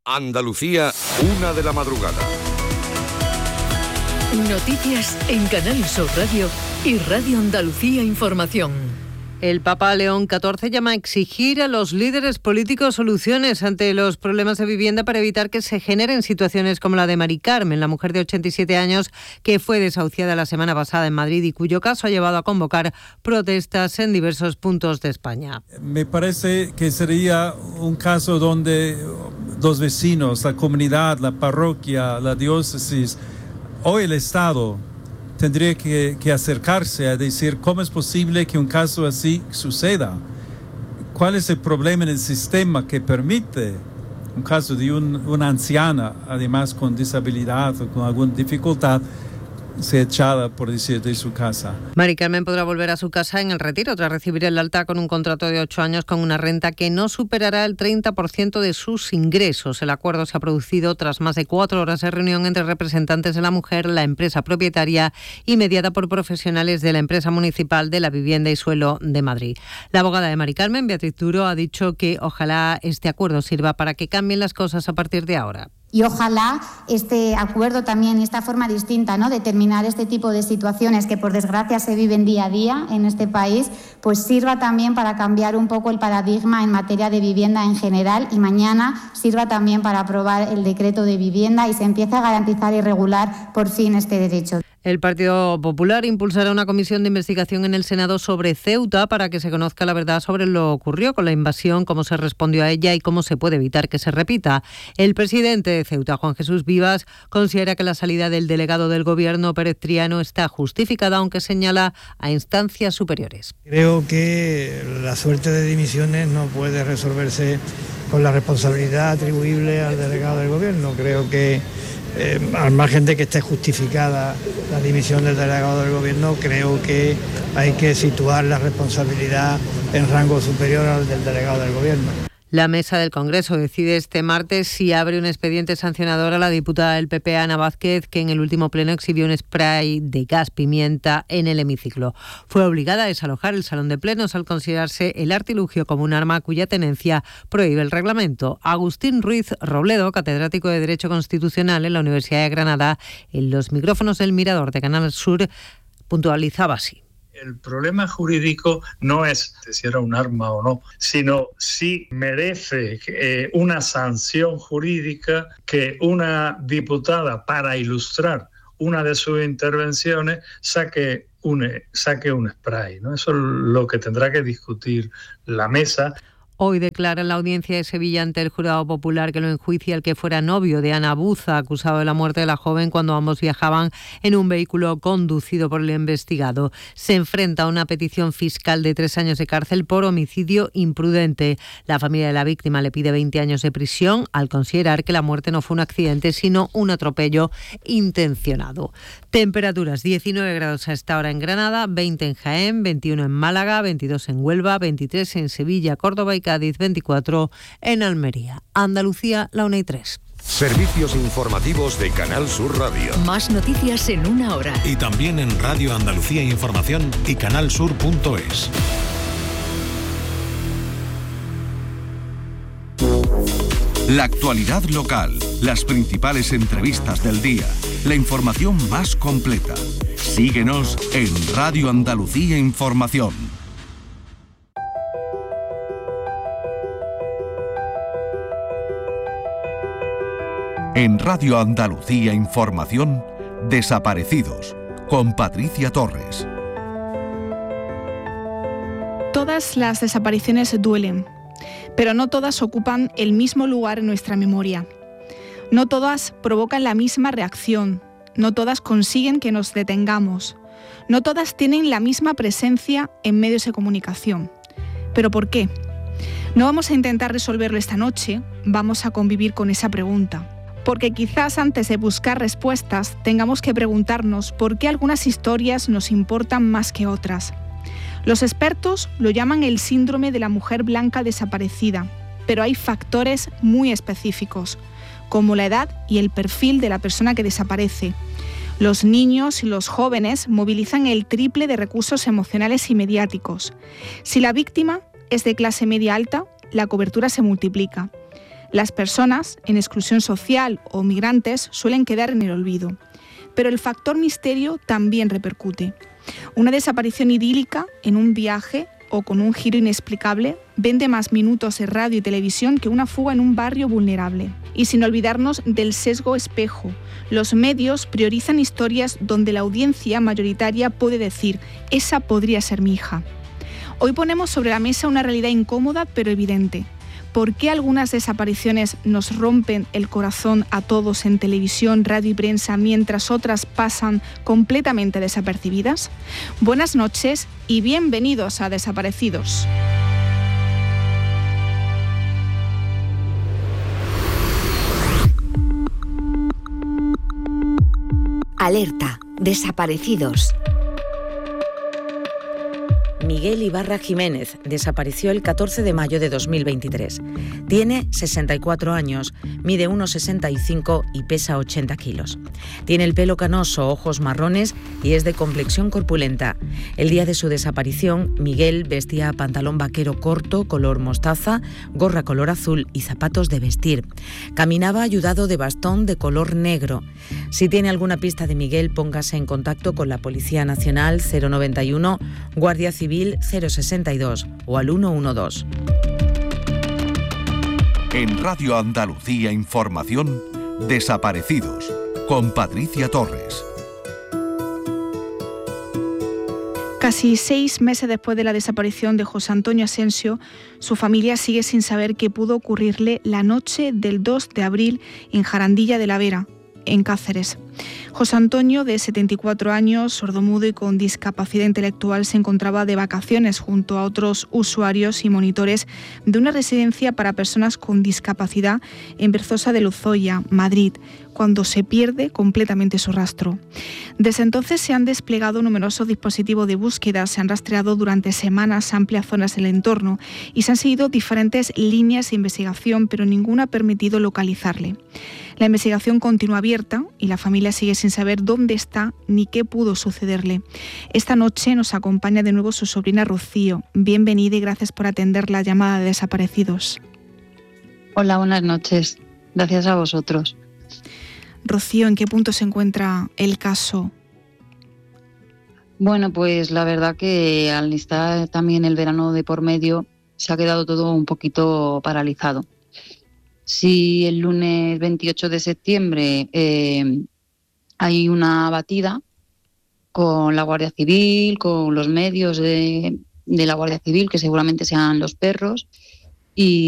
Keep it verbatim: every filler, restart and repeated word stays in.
Andalucía, una de la madrugada. Noticias en Canal Sur Radio y Radio Andalucía Información. El Papa León catorce llama a exigir a los líderes políticos soluciones ante los problemas de vivienda para evitar que se generen situaciones como la de Mari Carmen, la mujer de ochenta y siete años que fue desahuciada la semana pasada en Madrid y cuyo caso ha llevado a convocar protestas en diversos puntos de España. Me parece que sería un caso donde los vecinos, la comunidad, la parroquia, la diócesis o el Estado tendría que, que acercarse a decir cómo es posible que un caso así suceda. ¿Cuál es el problema en el sistema que permite un caso de un, una anciana, además con disabilidad o con alguna dificultad, se echada, por decir, de su casa? Mari Carmen podrá volver a su casa en el Retiro tras recibir el alta con un contrato de ocho años con una renta que no superará el treinta por ciento de sus ingresos. El acuerdo se ha producido tras más de cuatro horas de reunión entre representantes de la mujer, la empresa propietaria y mediada por profesionales de la empresa municipal de la vivienda y suelo de Madrid. La abogada de Mari Carmen, Beatriz Duro, ha dicho que ojalá este acuerdo sirva para que cambien las cosas a partir de ahora. Y ojalá este acuerdo también y esta forma distinta, ¿no?, de terminar este tipo de situaciones que por desgracia se viven día a día en este país, pues sirva también para cambiar un poco el paradigma en materia de vivienda en general y mañana sirva también para aprobar el decreto de vivienda y se empiece a garantizar y regular por fin este derecho. El Partido Popular impulsará una comisión de investigación en el Senado sobre Ceuta para que se conozca la verdad sobre lo ocurrió con la invasión, cómo se respondió a ella y cómo se puede evitar que se repita. El presidente de Ceuta, Juan Jesús Vivas, considera que la salida del delegado del Gobierno, Pérez Triano, está justificada, aunque señala a instancias superiores. Creo que la suerte de dimisiones no puede resolverse con la responsabilidad atribuible al delegado del Gobierno. Creo que Eh, al margen de que esté justificada la dimisión del delegado del Gobierno, creo que hay que situar la responsabilidad en rango superior al del delegado del Gobierno. La mesa del Congreso decide este martes si abre un expediente sancionador a la diputada del P P, Ana Vázquez, que en el último pleno exhibió un spray de gas pimienta en el hemiciclo. Fue obligada a desalojar el salón de plenos al considerarse el artilugio como un arma cuya tenencia prohíbe el reglamento. Agustín Ruiz Robledo, catedrático de Derecho Constitucional en la Universidad de Granada, en los micrófonos del Mirador de Canal Sur, puntualizaba así. El problema jurídico no es si era un arma o no, sino si merece eh, una sanción jurídica que una diputada, para ilustrar una de sus intervenciones, saque un, saque un spray, ¿no? Eso es lo que tendrá que discutir la mesa. Hoy declara en la audiencia de Sevilla ante el jurado popular que lo enjuicia el que fuera novio de Ana Buza, acusado de la muerte de la joven cuando ambos viajaban en un vehículo conducido por el investigado. Se enfrenta a una petición fiscal de tres años de cárcel por homicidio imprudente. La familia de la víctima le pide veinte años de prisión al considerar que la muerte no fue un accidente, sino un atropello intencionado. Temperaturas: diecinueve grados a esta hora en Granada, veinte en Jaén, veintiuno en Málaga, veintidós en Huelva, veintitrés en Sevilla, Córdoba y Cádiz, veinticuatro en Almería. Andalucía, la una y tres. Servicios informativos de Canal Sur Radio. Más noticias en una hora. Y también en Radio Andalucía Información y canalsur punto es. La actualidad local, las principales entrevistas del día, la información más completa. Síguenos en Radio Andalucía Información. En Radio Andalucía Información, Desaparecidos, con Patricia Torres. Todas las desapariciones duelen, pero no todas ocupan el mismo lugar en nuestra memoria. No todas provocan la misma reacción, no todas consiguen que nos detengamos, no todas tienen la misma presencia en medios de comunicación. ¿Pero por qué? No vamos a intentar resolverlo esta noche, vamos a convivir con esa pregunta. Porque quizás antes de buscar respuestas tengamos que preguntarnos por qué algunas historias nos importan más que otras. Los expertos lo llaman el síndrome de la mujer blanca desaparecida, pero hay factores muy específicos, como la edad y el perfil de la persona que desaparece. Los niños y los jóvenes movilizan el triple de recursos emocionales y mediáticos. Si la víctima es de clase media alta, la cobertura se multiplica. Las personas en exclusión social o migrantes suelen quedar en el olvido. Pero el factor misterio también repercute. Una desaparición idílica en un viaje o con un giro inexplicable vende más minutos en radio y televisión que una fuga en un barrio vulnerable. Y sin olvidarnos del sesgo espejo. Los medios priorizan historias donde la audiencia mayoritaria puede decir: esa podría ser mi hija. Hoy ponemos sobre la mesa una realidad incómoda pero evidente. ¿Por qué algunas desapariciones nos rompen el corazón a todos en televisión, radio y prensa, mientras otras pasan completamente desapercibidas? Buenas noches y bienvenidos a Desaparecidos. Alerta, desaparecidos. Miguel Ibarra Jiménez desapareció el catorce de mayo de dos mil veintitrés. Tiene sesenta y cuatro años, mide uno sesenta y cinco y pesa ochenta kilos. Tiene el pelo canoso, ojos marrones y es de complexión corpulenta. El día de su desaparición, Miguel vestía pantalón vaquero corto, color mostaza, gorra color azul y zapatos de vestir. Caminaba ayudado de bastón de color negro. Si tiene alguna pista de Miguel, póngase en contacto con la Policía Nacional cero noventa y uno, Guardia Civil cero sesenta y dos o al ciento doce. En Radio Andalucía Información, Desaparecidos, con Patricia Torres. Casi seis meses después de la desaparición de José Antonio Asensio, su familia sigue sin saber qué pudo ocurrirle la noche del dos de abril en Jarandilla de la Vera, en Cáceres. José Antonio, de setenta y cuatro años, sordomudo y con discapacidad intelectual, se encontraba de vacaciones junto a otros usuarios y monitores de una residencia para personas con discapacidad en Berzosa de Lozoya, Madrid, cuando se pierde completamente su rastro. Desde entonces se han desplegado numerosos dispositivos de búsqueda, se han rastreado durante semanas amplias zonas del entorno y se han seguido diferentes líneas de investigación, pero ninguna ha permitido localizarle. La investigación continúa abierta y la familia sigue sin saber dónde está ni qué pudo sucederle. Esta noche nos acompaña de nuevo su sobrina Rocío. Bienvenida y gracias por atender la llamada de Desaparecidos. Hola, buenas noches. Gracias a vosotros. Rocío, ¿en qué punto se encuentra el caso? Bueno, pues la verdad que al estar también el verano de por medio se ha quedado todo un poquito paralizado. Si el lunes veintiocho de septiembre eh, hay una batida con la Guardia Civil, con los medios de, de la Guardia Civil, que seguramente sean los perros, y